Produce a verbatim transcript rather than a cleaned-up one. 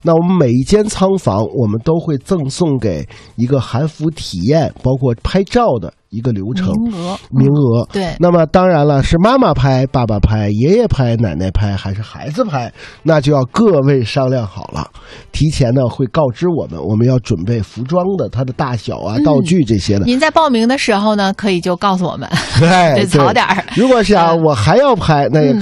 那我们每一间仓房，我们都会赠送给一个韩服体验，包括拍照的一个流程名额， 名额、 嗯、对。 那么当然了，是妈妈拍、爸爸拍、爷爷拍、奶奶拍，还是孩子拍，那就要各位商量好了。提前呢会告知我们，我们要准备服装的，它的大小啊、嗯、道具这些的。 您在报名的时候呢，可以就告诉我们， 对， 早点儿。 如果想我还要拍，那也。